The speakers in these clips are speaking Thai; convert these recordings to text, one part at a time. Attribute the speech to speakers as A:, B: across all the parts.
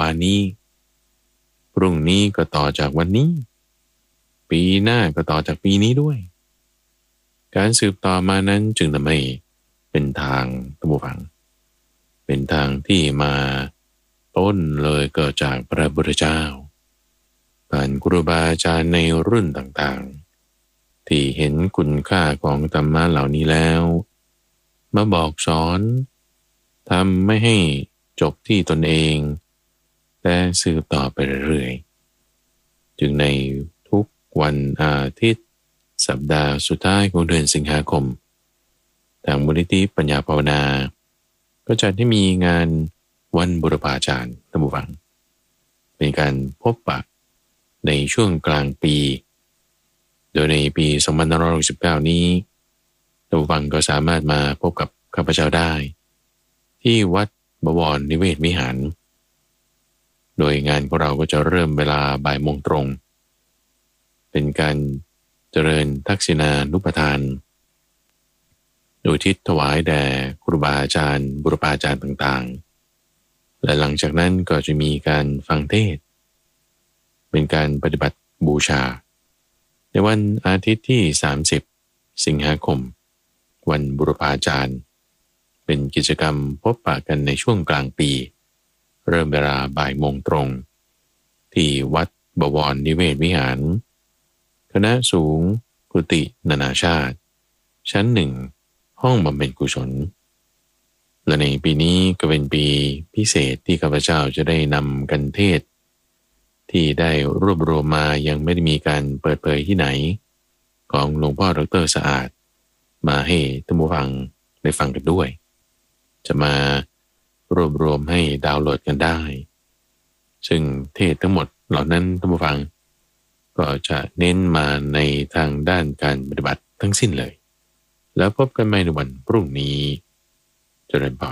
A: านนี้พรุ่งนี้ก็ต่อจากวันนี้ปีหน้าก็ต่อจากปีนี้ด้วยการสืบต่อมานั้นจึงทำให้เป็นทางท่านผู้ฟังเป็นทางที่มาต้นเลยเกิดจากพระพุทธเจ้าผ่านครูบาอาจารย์ในรุ่นต่างๆที่เห็นคุณค่าของธรรมะเหล่านี้แล้วมาบอกสอนทำไม่ให้จบที่ตนเองแต่สืบต่อไปเรื่อยๆจึงในทุกวันอาทิตย์สัปดาห์สุดท้ายของเดือนสิงหาคมทางมูลนิธิปัญญาภาวนาก็จัดให้มีงานวันบุรพาจารย์ท่านผู้ฟังเป็นการพบปะในช่วงกลางปีโดยในปี2569นี้ท่านผู้ฟังก็สามารถมาพบกับข้าพเจ้าได้ที่วัดบวรนิเวศวิหารโดยงานของเราก็จะเริ่มเวลาบ่ายโมงตรงเป็นการเจริญทักษิณานุปทานโดยทิศถวายแด่ครูบาอาจารย์บุรพาจารย์ต่างๆและหลังจากนั้นก็จะมีการฟังเทศน์เป็นการปฏิบัติบูชาในวันอาทิตย์ที่30สิงหาคมวันบุรพาจารย์เป็นกิจกรรมพบปะกันในช่วงกลางปีเริ่มเวลาบ่ายโมงตรงที่วัดบวรนิเวศวิหารคณะสูงกุฏินานาชาติชั้น1ห้องบำเพ็ญกุศลและในปีนี้ก็เป็นปีพิเศษที่ข้าพเจ้าจะได้นำกันเทศที่ได้รวบรวมมายังไม่ได้มีการเปิดเผยที่ไหนของหลวงพ่อดร.สะอาดมาให้ท่านผู้ฟังได้ฟังกันด้วยจะมารวบรวมให้ดาวน์โหลดกันได้ซึ่งเทศทั้งหมดเหล่านั้นท่านผู้ฟังก็จะเน้นมาในทางด้านการปฏิบัติทั้งสิ้นเลยแล้วพบกันใหม่ในวันพรุ่งนี้เจริญพร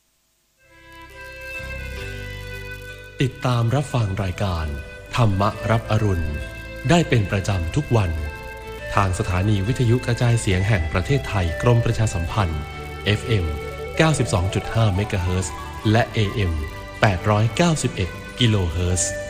B: ติดตามรับฟังรายการธรรมรับอรุณได้เป็นประจำทุกวันทางสถานีวิทยุกระจายเสียงแห่งประเทศไทยกรมประชาสัมพันธ์ FM 92.5 เมกะเฮิรตซ์และ AM 891 กิโลเฮิรตซ์